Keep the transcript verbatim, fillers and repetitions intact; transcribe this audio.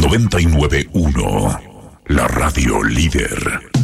noventa y nueve punto uno, la radio líder.